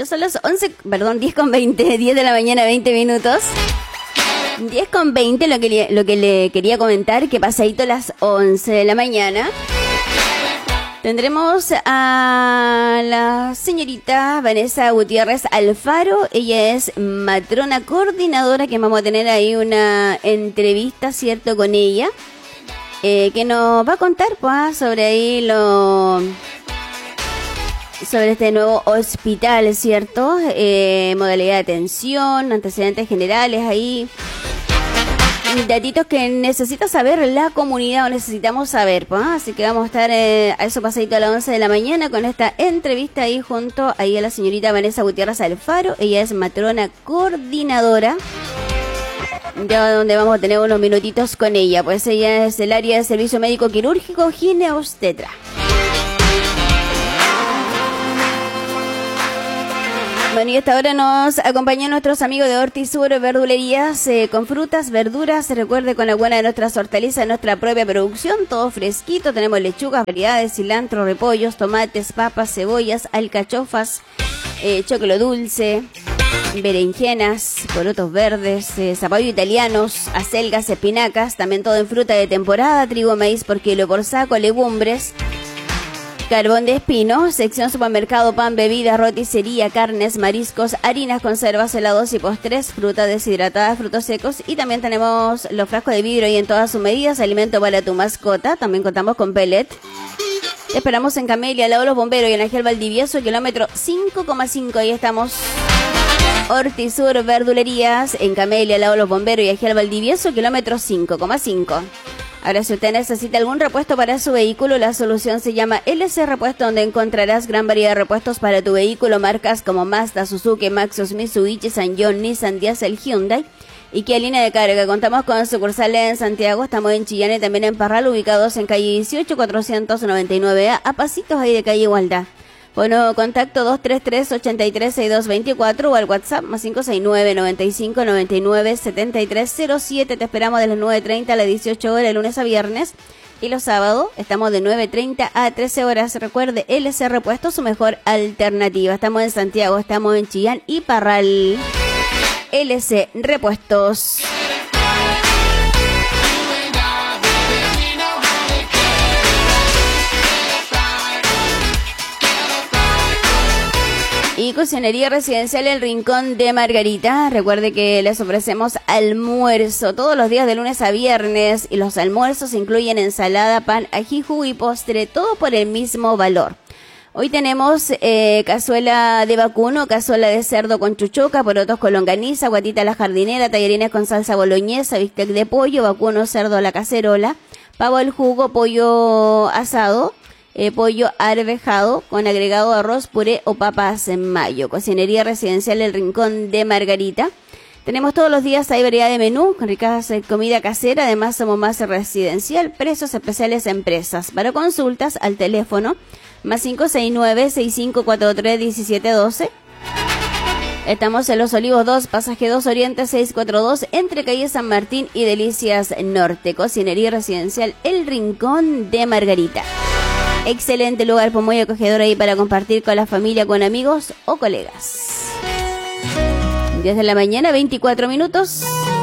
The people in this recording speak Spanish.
Ya son las 10:20, 10 de la mañana, 20 minutos. 10:20, lo que le quería comentar, que pasadito las 11 de la mañana. Tendremos a la señorita Vanessa Gutiérrez Alfaro. Ella es matrona coordinadora, que vamos a tener ahí una entrevista, ¿cierto?, con ella. Que nos va a contar pues sobre ahí sobre este nuevo hospital, ¿cierto? Modalidad de atención, antecedentes generales ahí. Datitos que necesita saber la comunidad o necesitamos saber, pues. Así que vamos a estar a eso pasadito a las 11 de la mañana con esta entrevista ahí junto ahí a la señorita Vanessa Gutiérrez Alfaro. Ella es matrona coordinadora, ya donde vamos a tener unos minutitos con ella. Pues ella es del área de servicio médico quirúrgico gineobstetra. Bueno, y hasta ahora nos acompañan nuestros amigos de Hortisur Verdulerías, con frutas, verduras, recuerde, con la buena de nuestras hortalizas, nuestra propia producción, todo fresquito. Tenemos lechugas, variedades, cilantro, repollos, tomates, papas, cebollas, alcachofas, choclo dulce, berenjenas, porotos verdes, zapallo italianos, acelgas, espinacas, también todo en fruta de temporada, trigo, maíz por kilo, por saco, legumbres, carbón de espino, sección supermercado, pan, bebida, roticería, carnes, mariscos, harinas, conservas, helados y postres, fruta deshidratada, frutos secos, y también tenemos los frascos de vidrio y en todas sus medidas, alimento para tu mascota. También contamos con pellet. Te esperamos en Camelia, al lado de los bomberos, y en Ángel Valdivieso, kilómetro 5,5. Ahí estamos. Hortisur Verdulerías, en Camelia, al lado de los bomberos, y Ángel Valdivieso, kilómetro 5,5. Ahora, si usted necesita algún repuesto para su vehículo, la solución se llama LC Repuesto, donde encontrarás gran variedad de repuestos para tu vehículo, marcas como Mazda, Suzuki, Maxus, Mitsubishi, Sanyong, Nissan, Diesel, Hyundai y Kia línea de carga. Contamos con sucursales en Santiago, estamos en Chillán y también en Parral, ubicados en calle 18, 499A, a pasitos ahí de calle Igualdad. Bueno, contacto 233-836224 o al WhatsApp más 569-9599-7307. Te esperamos de las 9:30 a las 18 horas, de lunes a viernes. Y los sábados estamos de 9:30 a 13 horas. Recuerde, LC Repuesto, su mejor alternativa. Estamos en Santiago, estamos en Chillán y Parral. LC Repuestos. Y Cocinería Residencial El Rincón de Margarita. Recuerde que les ofrecemos almuerzo todos los días de lunes a viernes, y los almuerzos incluyen ensalada, pan, ají, jugo y postre, todo por el mismo valor. Hoy tenemos cazuela de vacuno, cazuela de cerdo con chuchoca, porotos con longaniza, guatita a la jardinera, tallarines con salsa boloñesa, bistec de pollo, vacuno, cerdo a la cacerola, pavo al jugo, pollo asado, pollo arvejado con agregado de arroz, puré o papas en mayo. Cocinería Residencial El Rincón de Margarita. Tenemos todos los días, hay variedad de menú, con ricas comida casera. Además, somos más residencial, precios especiales a empresas. Para consultas, al teléfono más 569-6543-1712. Estamos en Los Olivos 2, pasaje 2 Oriente 642, entre calle San Martín y Delicias Norte. Cocinería Residencial El Rincón de Margarita. Excelente lugar, pues muy acogedor ahí para compartir con la familia, con amigos o colegas. 10 de la mañana, 24 minutos.